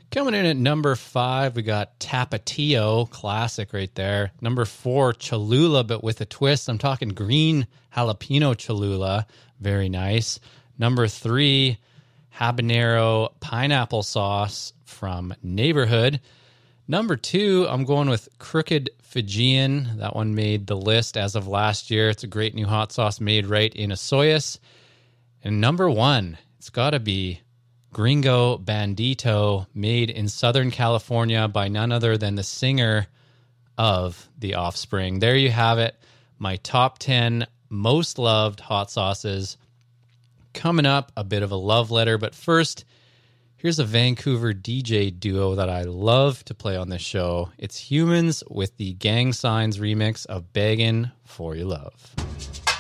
Coming in at number 5, we got Tapatio, classic right there. Number 4, Cholula, but with a twist. I'm talking green jalapeno Cholula. Very nice. Number 3, habanero pineapple sauce from Neighborhood. Number 2, I'm going with Crooked Fijian. That one made the list as of last year. It's a great new hot sauce made right in Osoyoos. And number 1, it's got to be Gringo Bandito, made in Southern California by none other than the singer of The Offspring. There you have it. My top 10 most loved hot sauces. Coming up, a bit of a love letter. But first, here's a Vancouver DJ duo that I love to play on this show. It's Humans with the Gang Signs remix of Beggin' For Your Love.